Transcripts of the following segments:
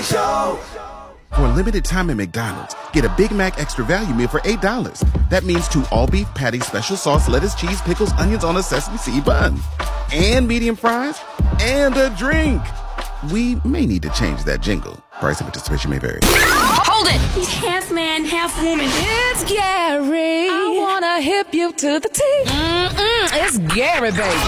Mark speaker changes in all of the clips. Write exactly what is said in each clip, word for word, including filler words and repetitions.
Speaker 1: Show.
Speaker 2: For a limited time at McDonald's, get a Big Mac Extra Value Meal for eight dollars. That means two all-beef patties, special sauce, lettuce, cheese, pickles, onions on a sesame seed bun. And medium fries. And a drink. We may need to change that jingle. Price and participation may vary.
Speaker 3: Hold it! He's half man, half woman. It's Gary. I wanna hip you to the T. Mm-mm, it's Gary, baby.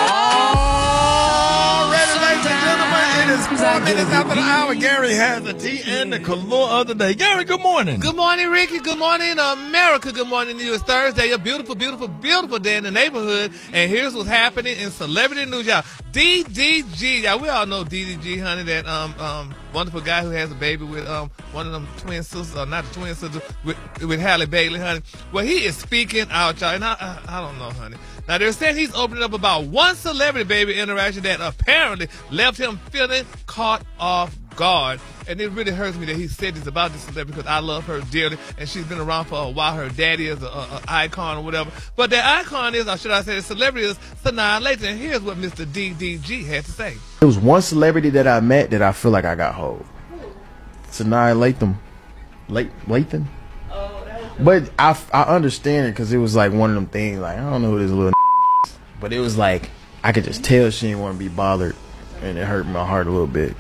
Speaker 4: All ready, ladies and gentlemen. It is four minutes after the hour. Gary has the tea and the color of the day. Gary, good morning.
Speaker 5: Good morning, Ricky. Good morning, America. Good morning to you. It's Thursday. A beautiful, beautiful, beautiful day in the neighborhood. And here's what's happening in celebrity news, y'all. D D G, y'all. We all know D D G, honey, that um um wonderful guy who has a baby with um one of them twin sisters, or not the twin sister, with with Halle Bailey, honey. Well, he is speaking out, y'all, and I, I I don't know, honey. Now they're saying he's opening up about one celebrity baby interaction that apparently left him feeling caught off guard. And it really hurts me that he said this about this celebrity because I love her dearly and she's been around for a while. Her daddy is an icon or whatever. But the icon is, or should I say the celebrity is Sanaa Lathan. And here's what Mister D D G had to say.
Speaker 6: There was one celebrity that I met that I feel like I got hold. Sanaa Lathan. Lathan? But I, I understand it because it was like one of them things, like, I don't know who this little but it was like, I could just tell she didn't want to be bothered, and it hurt my heart a little bit.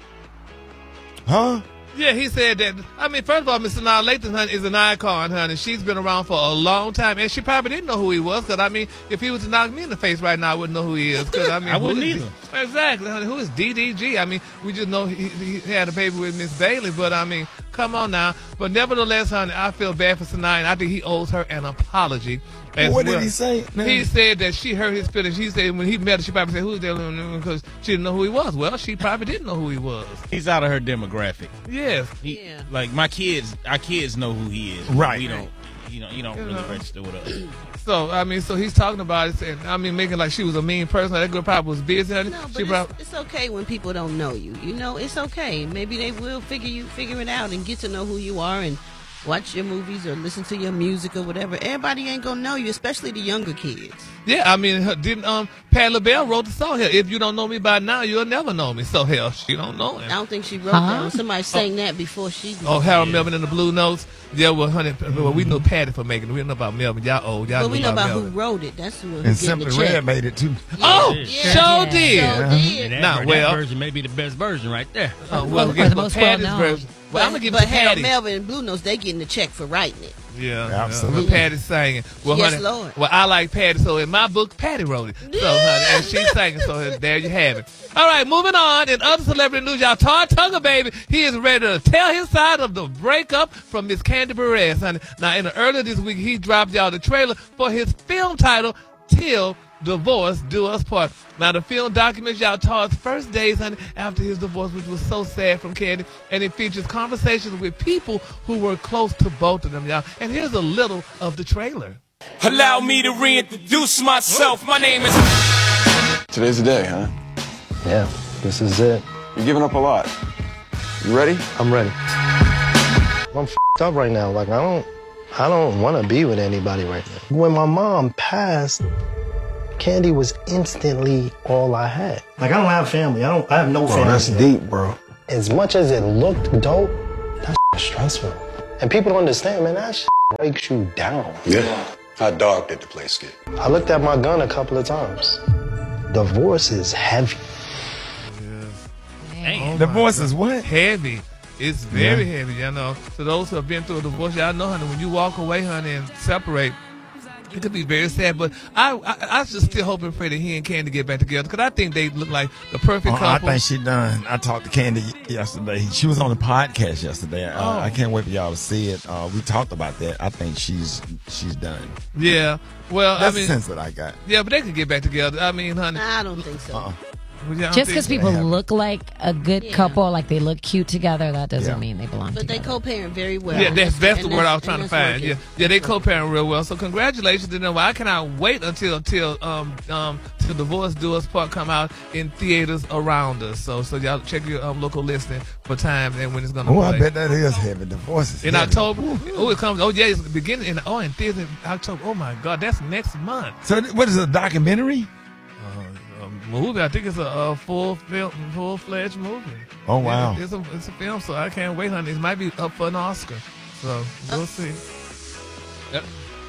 Speaker 4: Huh?
Speaker 5: Yeah, he said that. I mean, first of all, Miss Sanaa Lathan, honey, is an icon, honey. She's been around for a long time, and she probably didn't know who he was. Because I mean, if he was to knock me in the face right now, I wouldn't know who he is. Cause I mean,
Speaker 4: I wouldn't either.
Speaker 5: Exactly, honey. Who is D D G? I mean, we just know he, he had a baby with Miss Bailey, but I mean, come on now. But nevertheless, honey, I feel bad for Sanaa, and I think he owes her an apology. As
Speaker 4: what
Speaker 5: well.
Speaker 4: did he say? Man?
Speaker 5: He said that she hurt his feelings. He said when he met her, she probably said, "Who's that?" Because she didn't know who he was. Well, she probably didn't know who he was.
Speaker 7: He's out of her demographic.
Speaker 5: Yes.
Speaker 7: He,
Speaker 3: Yeah.
Speaker 7: Like my kids, our kids know who he is.
Speaker 4: Right.
Speaker 7: We don't. You know. You don't
Speaker 5: You
Speaker 7: really
Speaker 5: know.
Speaker 7: register with us.
Speaker 5: So I mean, so he's talking about it, and I mean, making like she was a mean person. That girl probably was busy. Honey.
Speaker 8: No, but
Speaker 5: she
Speaker 8: it's,
Speaker 5: probably,
Speaker 8: it's okay when people don't know you. You know, it's okay. Maybe they will figure you figure it out and get to know who you are and watch your movies or listen to your music or whatever. Everybody ain't gonna know you, especially the younger kids.
Speaker 5: yeah. I mean, her, didn't um Patti LaBelle wrote the song here? If you don't know me by now, you'll never know me. So hell, she don't know
Speaker 8: I
Speaker 5: him.
Speaker 8: don't think she wrote that one. Somebody sang that before she did.
Speaker 5: Oh, Harold Melvin and the Blue Notes. Yeah, well, honey, well, we know Patty for making it. We don't know about Melvin. Y'all old. Y'all
Speaker 8: But we know about
Speaker 5: Melvin.
Speaker 8: who wrote it. That's who
Speaker 4: And
Speaker 8: getting
Speaker 4: Simply
Speaker 8: the check.
Speaker 4: Red made it too.
Speaker 5: Oh,
Speaker 8: Yeah.
Speaker 5: sure did.
Speaker 8: So did.
Speaker 7: And
Speaker 5: Nah,
Speaker 7: that,
Speaker 5: well-
Speaker 7: that version may be the best version right there.
Speaker 5: Oh, well,
Speaker 3: Or
Speaker 5: guess
Speaker 3: the
Speaker 5: what?
Speaker 3: most
Speaker 5: Patty's
Speaker 3: well-known.
Speaker 5: version. Well, I'm gonna give it
Speaker 8: but
Speaker 5: to
Speaker 8: Harold
Speaker 5: Patty.
Speaker 8: Melvin and Blue Notes, they getting the check for writing it.
Speaker 5: Yeah,
Speaker 4: Absolutely.
Speaker 5: Yeah, but Patty's singing. Well,
Speaker 8: Yes,
Speaker 5: honey,
Speaker 8: Lord.
Speaker 5: well, I like Patty, so in my book, Patty wrote it. So, honey, and she's singing, so there you have it. All right, moving on. In other celebrity news, y'all, Todd Tunger, baby, he is ready to tell his side of the breakup from Miss Candy Perez, honey. Now, in the earlier this week, he dropped y'all the trailer for his film title, Till Divorce Do Us Part. Now, the film documents y'all Todd's first days, honey, after his divorce, which was so sad from Candy, and it features conversations with people who were close to both of them, y'all. And here's a little of the trailer.
Speaker 1: Allow me to reintroduce myself. My name is.
Speaker 9: Today's the day, huh?
Speaker 10: Yeah, this is it.
Speaker 9: You're giving up a lot. You ready?
Speaker 10: I'm ready. I'm f***ed up right now. Like, I don't, I don't want to be with anybody right now. When my mom passed, Candy was instantly all I had. Like, I don't have family. I don't, I have no
Speaker 4: Bro,
Speaker 10: family.
Speaker 4: that's deep, bro.
Speaker 10: As much as it looked dope, that was stressful. And people don't understand, man, that shit breaks you down.
Speaker 9: Yeah. How dark did the place get?
Speaker 10: I looked at my gun a couple of times. Divorce is heavy.
Speaker 7: Damn.
Speaker 4: The voice is what?
Speaker 5: Heavy. It's very heavy, you know. So those who have been through a divorce, y'all know, honey, when you walk away, honey, and separate, it could be very sad. But I, I, I just still hope and pray that he and Candy get back together because I think they look like the perfect
Speaker 4: Uh, I
Speaker 5: couple.
Speaker 4: think she done. I talked to Candy yesterday. She was on the podcast yesterday. Uh,
Speaker 5: Oh.
Speaker 4: I can't wait for y'all to see it. Uh, we talked about that. I think she's she's done.
Speaker 5: Yeah. Well,
Speaker 4: That's
Speaker 5: I mean,
Speaker 4: the sense that I got.
Speaker 5: yeah, but they could get back together. I mean, honey.
Speaker 8: I don't think so.
Speaker 4: Uh-uh.
Speaker 5: well, y'all
Speaker 3: Just
Speaker 5: think-
Speaker 3: because people look like a good
Speaker 8: Yeah.
Speaker 3: couple, like they look cute together, that doesn't
Speaker 4: Yeah.
Speaker 3: mean they belong
Speaker 8: But they
Speaker 3: together.
Speaker 8: co-parent very well.
Speaker 5: Yeah, that's that's
Speaker 8: And
Speaker 5: the word I was
Speaker 8: and
Speaker 5: trying to
Speaker 8: that's
Speaker 5: find.
Speaker 8: working.
Speaker 5: Yeah, yeah, they co-parent real well. So congratulations to them. Well, I cannot wait until until um um till Divorce Do Us Part come out in theaters around us. So so y'all check your um local listing for time and when it's gonna
Speaker 4: Oh,
Speaker 5: play.
Speaker 4: I bet that is heavy. The voice is
Speaker 5: In
Speaker 4: heavy.
Speaker 5: October. Oh, it comes. Oh yeah, it's the beginning. In, oh, in theaters in October. Oh my God, that's next month.
Speaker 4: So th- what is it, a documentary?
Speaker 5: Uh, um, movie. I think it's a, a full film, full fledged movie.
Speaker 4: Oh, wow.
Speaker 5: It's, it's a it's a film, so I can't wait, honey. It might be up for an Oscar, so we'll see. Yep.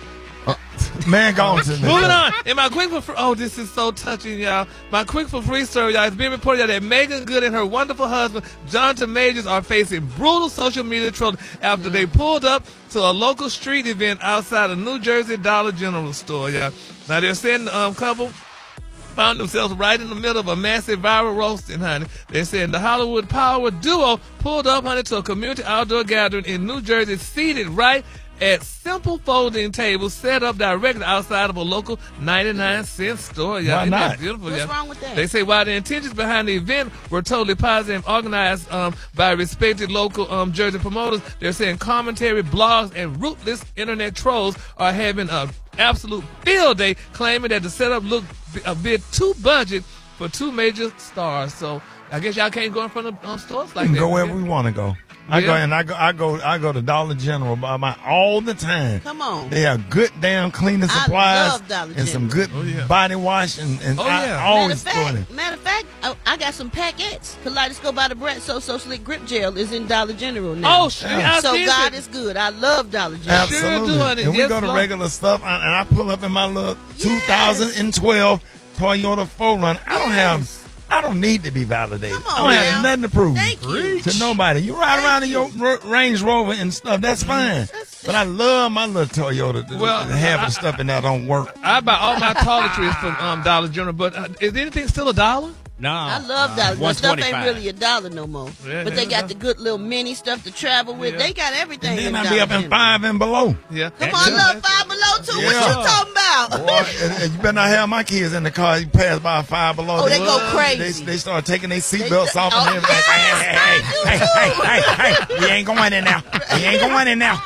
Speaker 4: Man, go on to me.
Speaker 5: Moving on. And my quick for free, oh, this is so touching, y'all. My quick for free story, y'all. It's being reported, y'all, that Megan Good and her wonderful husband, Jonathan Majors, are facing brutal social media trolling after they pulled up to a local street event outside a New Jersey Dollar General store, y'all. Now, they're saying the um, couple found themselves right in the middle of a massive viral roasting, honey. They're saying the Hollywood Power duo pulled up, honey, to a community outdoor gathering in New Jersey, seated right at simple folding tables set up directly outside of a local ninety-nine cent store. Y'all.
Speaker 4: Why
Speaker 5: Isn't that
Speaker 4: not?
Speaker 5: beautiful?
Speaker 8: What's
Speaker 5: y'all?
Speaker 8: wrong with that?
Speaker 5: They say while the intentions behind the event were totally positive, organized um, by respected local um, Jersey promoters, they're saying commentary, blogs, and ruthless internet trolls are having an absolute field day, claiming that the setup looked a bit too budget for two major stars. So I guess y'all can't go in front of um, stores like
Speaker 4: We can
Speaker 5: that.
Speaker 4: go wherever we want to go. I
Speaker 5: Yeah.
Speaker 4: go and I go I go I go to Dollar General by my all the time.
Speaker 8: Come on.
Speaker 4: They have good damn cleaning
Speaker 8: I
Speaker 4: supplies
Speaker 8: love Dollar
Speaker 4: and some good
Speaker 5: Oh, yeah.
Speaker 4: body wash and, and
Speaker 5: Oh,
Speaker 4: I
Speaker 5: yeah.
Speaker 4: always
Speaker 8: matter of
Speaker 4: go in.
Speaker 8: fact, matter of fact, I, I got some packets. Kaleidoscope by the Brett So So Slick Grip Gel is in Dollar General now.
Speaker 5: Oh, shit. I
Speaker 8: so
Speaker 5: see
Speaker 8: God
Speaker 5: it.
Speaker 8: is good. I love Dollar General.
Speaker 4: Absolutely.
Speaker 5: do, honey.
Speaker 4: And we
Speaker 5: Yes,
Speaker 4: go to
Speaker 5: Lord.
Speaker 4: regular stuff and and I pull up in my little two thousand twelve Toyota four runner. I don't have I don't need to be validated.
Speaker 8: Come
Speaker 4: I
Speaker 8: on
Speaker 4: don't have
Speaker 8: now.
Speaker 4: nothing to prove
Speaker 8: Thank you.
Speaker 4: to nobody. You ride around in your R- Range Rover and stuff, that's fine. But I love my little Toyota.
Speaker 5: Well,
Speaker 4: Well, half
Speaker 5: I-
Speaker 4: the stuff in there don't work.
Speaker 5: I buy all my toiletries from um, Dollar General, but uh, is anything still a dollar?
Speaker 7: Nah.
Speaker 8: I love Dollar General.
Speaker 7: one
Speaker 8: Stuff ain't
Speaker 7: twenty-five.
Speaker 8: really a dollar no more.
Speaker 5: Yeah,
Speaker 8: but they
Speaker 5: yeah.
Speaker 8: got the good little mini stuff to travel with.
Speaker 5: Yeah.
Speaker 8: They got everything
Speaker 4: And
Speaker 8: in
Speaker 4: then I
Speaker 8: Dollar
Speaker 4: be up in
Speaker 8: General.
Speaker 4: five and below.
Speaker 5: Yeah.
Speaker 8: Come on, I love Five Below too. What
Speaker 4: Yeah.
Speaker 8: you talking about?
Speaker 4: Boy, and, and you better not have my kids in the car. You pass by five below.
Speaker 8: Oh, they go
Speaker 4: They,
Speaker 8: crazy.
Speaker 4: they start taking their
Speaker 8: They
Speaker 4: seatbelts
Speaker 8: do-
Speaker 4: off
Speaker 8: oh,
Speaker 4: and everything.
Speaker 8: yes,
Speaker 4: Hey, hey, hey, hey, hey, hey, hey, we ain't going in now. We ain't going in now.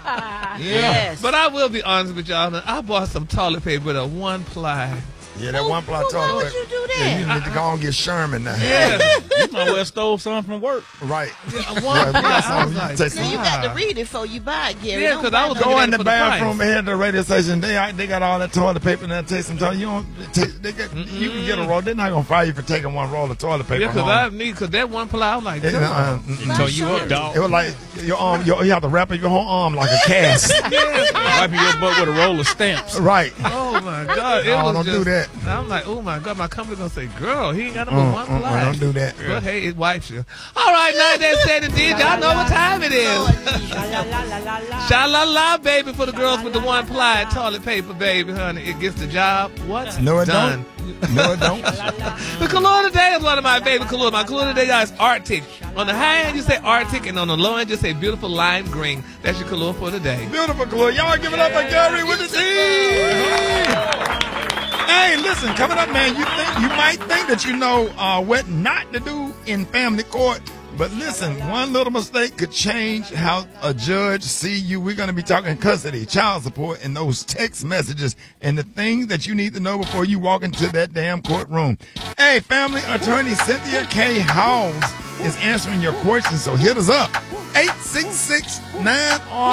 Speaker 8: Yes.
Speaker 5: But I will be honest with y'all. I bought some toilet paper with a one ply.
Speaker 4: Yeah, that
Speaker 8: Who-
Speaker 4: one plot
Speaker 8: who- why
Speaker 4: toilet
Speaker 8: would
Speaker 4: paper.
Speaker 8: you do
Speaker 4: Yeah,
Speaker 8: that?
Speaker 4: you need to go and get Sherman now.
Speaker 5: Yeah.
Speaker 7: You might well stole some from work.
Speaker 4: Right.
Speaker 5: A one
Speaker 4: Yeah, we
Speaker 5: ply.
Speaker 4: got
Speaker 5: I
Speaker 4: some.
Speaker 5: was
Speaker 4: You
Speaker 5: like,
Speaker 4: take
Speaker 8: Now
Speaker 4: some.
Speaker 8: you got to read it before you buy it, Gary.
Speaker 5: Yeah,
Speaker 8: Don't
Speaker 5: 'cause
Speaker 8: buy
Speaker 5: I was
Speaker 8: no-
Speaker 5: looking
Speaker 4: Go
Speaker 5: at
Speaker 4: in
Speaker 5: it
Speaker 4: the
Speaker 5: for the
Speaker 4: bathroom
Speaker 5: price.
Speaker 4: ahead of the radio station. They they got all that toilet paper and they'll take some toilet. You don't take, they got, you can get a roll. They're not gonna fire you for taking one roll of toilet paper
Speaker 5: Yeah, because
Speaker 4: home.
Speaker 5: I need, because that one ply, I was like,
Speaker 4: It,
Speaker 5: come
Speaker 4: uh,
Speaker 5: on.
Speaker 4: mm-mm.
Speaker 7: So you up, dog.
Speaker 4: It was like your arm. Your, you have to wrap up your whole arm like a cast.
Speaker 7: Wiping your butt with a roll of stamps.
Speaker 4: Right.
Speaker 5: Oh my God! It
Speaker 4: No,
Speaker 5: was
Speaker 4: don't
Speaker 5: just,
Speaker 4: do that.
Speaker 5: I'm like, oh my God! My company gonna say, "Girl, he ain't got no
Speaker 4: Mm,
Speaker 5: one
Speaker 4: mm,
Speaker 5: ply."
Speaker 4: mm, don't do that.
Speaker 5: But hey, it wipes you. All right, now that said and did, y'all know what time it is. Sha la la, baby, for the girls with the one ply toilet paper, baby, honey. It gets the job. What's
Speaker 4: No, it
Speaker 5: done?
Speaker 4: don't. No, it don't.
Speaker 5: The color today is one of my favorite colors. My color today, y'all, is Arctic. On the high end, you say Arctic, and on the low end, you say beautiful lime green. That's your color for today.
Speaker 4: Beautiful, Chloe. Y'all give it up for Gary with the T. Hey, listen, coming up, man, you think you might think that you know uh, what not to do in family court, but listen, one little mistake could change how a judge see you. We're going to be talking custody, child support, and those text messages, and the things that you need to know before you walk into that damn courtroom. Hey, family attorney Cynthia K. Howes is answering your questions, so hit us up. eight six six nine R